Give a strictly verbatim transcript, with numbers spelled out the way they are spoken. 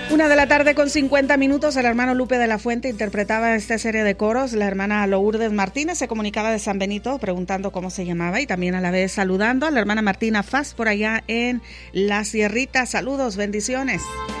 Una de la tarde con cincuenta minutos, el hermano Lupe de la Fuente interpretaba esta serie de coros. La hermana Lourdes Martínez se comunicaba de San Benito preguntando cómo se llamaba y también a la vez saludando a la hermana Martina Faz por allá en La Sierrita. Saludos, bendiciones.